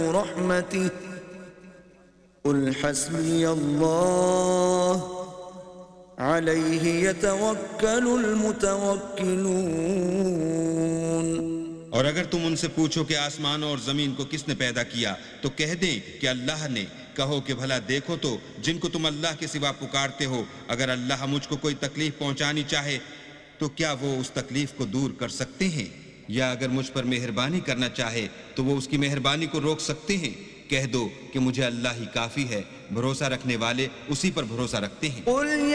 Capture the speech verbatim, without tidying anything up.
रहमतिह कुल हस्बी अल्लाह अलैहि यतवक्कलुल मुतवक्किलून। और अगर तुम उनसे पूछो कि आसमान और जमीन को किसने पैदा किया, तो कह दें कि अल्लाह ने। कहो कि भला देखो तो जिनको तुम अल्लाह के सिवा पुकारते हो, अगर अल्लाह मुझको कोई तकलीफ पहुंचानी चाहे तो क्या वो उस तकलीफ को दूर कर सकते हैं? या अगर मुझ पर मेहरबानी करना चाहे तो वो उसकी मेहरबानी को रोक सकते हैं? कह दो कि मुझे अल्लाह ही काफी है, भरोसा रखने वाले उसी पर भरोसा रखते हैं।